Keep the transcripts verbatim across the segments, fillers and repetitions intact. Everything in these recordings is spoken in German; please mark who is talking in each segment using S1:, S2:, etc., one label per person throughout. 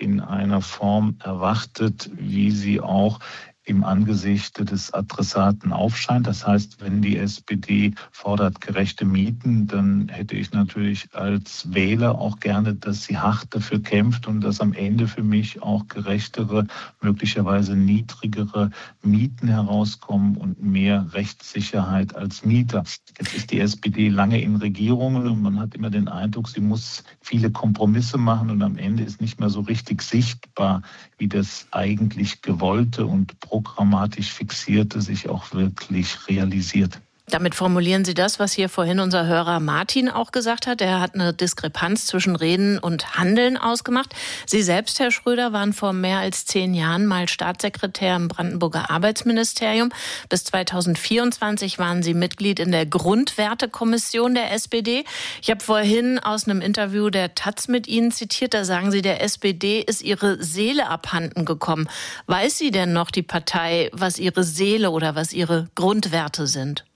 S1: in einer Form erwartet, wie sie auch im Angesicht des Adressaten aufscheint. Das heißt, wenn die S P D fordert gerechte Mieten, dann hätte ich natürlich als Wähler auch gerne, dass sie hart dafür kämpft und dass am Ende für mich auch gerechtere, möglicherweise niedrigere Mieten herauskommen und mehr Rechtssicherheit als Mieter. Jetzt ist die S P D lange in Regierungen und man hat immer den Eindruck, sie muss viele Kompromisse machen und am Ende ist nicht mehr so richtig sichtbar, wie das eigentlich gewollte und programmatisch Fixierte sich auch wirklich realisiert.
S2: Damit formulieren Sie das, was hier vorhin unser Hörer Martin auch gesagt hat. Er hat eine Diskrepanz zwischen Reden und Handeln ausgemacht. Sie selbst, Herr Schröder, waren vor mehr als zehn Jahren mal Staatssekretär im Brandenburger Arbeitsministerium. Bis zweitausendvierundzwanzig waren Sie Mitglied in der Grundwertekommission der S P D. Ich habe vorhin aus einem Interview der Taz mit Ihnen zitiert. Da sagen Sie, der S P D ist ihre Seele abhanden gekommen. Weiß sie denn noch, die Partei, was ihre Seele oder was ihre Grundwerte sind?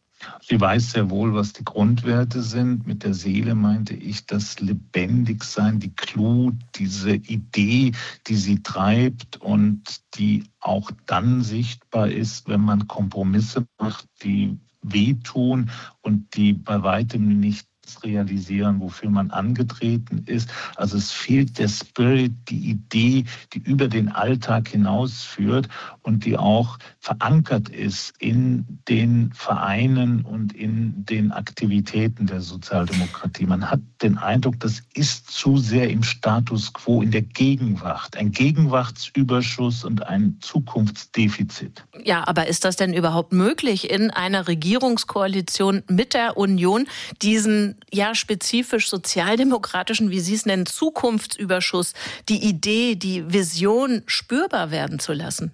S1: Sie weiß sehr wohl, was die Grundwerte sind. Mit der Seele meinte ich das Lebendigsein, die Clou, diese Idee, die sie treibt und die auch dann sichtbar ist, wenn man Kompromisse macht, die wehtun und die bei weitem nicht realisieren, wofür man angetreten ist. Also es fehlt der Spirit, die Idee, die über den Alltag hinausführt und die auch verankert ist in den Vereinen und in den Aktivitäten der Sozialdemokratie. Man hat den Eindruck, das ist zu sehr im Status quo, in der Gegenwart. Ein Gegenwartsüberschuss und ein Zukunftsdefizit.
S2: Ja, aber ist das denn überhaupt möglich, in einer Regierungskoalition mit der Union diesen ja spezifisch sozialdemokratischen, wie Sie es nennen, Zukunftsüberschuss, die Idee, die Vision spürbar werden zu lassen?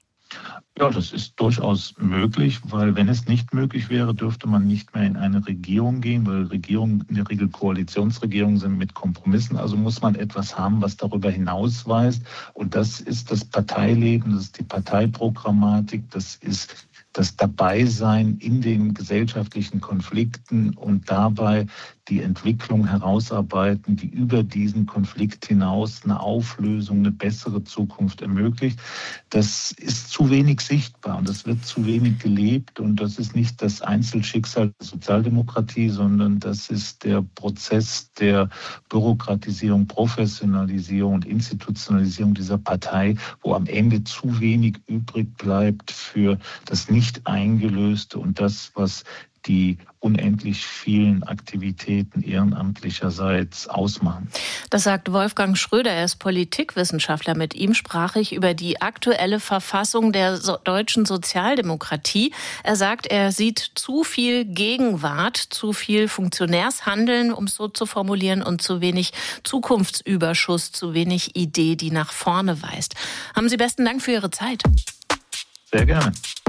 S1: Ja, das ist durchaus möglich, weil wenn es nicht möglich wäre, dürfte man nicht mehr in eine Regierung gehen, weil Regierungen in der Regel Koalitionsregierungen sind mit Kompromissen. Also muss man etwas haben, was darüber hinausweist. Und das ist das Parteileben, das ist die Parteiprogrammatik, das ist das Dabeisein in den gesellschaftlichen Konflikten und dabei die Entwicklung herausarbeiten, die über diesen Konflikt hinaus eine Auflösung, eine bessere Zukunft ermöglicht. Das ist zu wenig sichtbar und das wird zu wenig gelebt und das ist nicht das Einzelschicksal der Sozialdemokratie, sondern das ist der Prozess der Bürokratisierung, Professionalisierung und Institutionalisierung dieser Partei, wo am Ende zu wenig übrig bleibt für das nicht eingelöste und das, was die unendlich vielen Aktivitäten ehrenamtlicherseits ausmachen.
S2: Das sagt Wolfgang Schröder, er ist Politikwissenschaftler. Mit ihm sprach ich über die aktuelle Verfassung der so- deutschen Sozialdemokratie. Er sagt, er sieht zu viel Gegenwart, zu viel Funktionärshandeln, um es so zu formulieren, und zu wenig Zukunftsüberschuss, zu wenig Idee, die nach vorne weist. Haben Sie besten Dank für Ihre Zeit.
S1: Sehr gerne.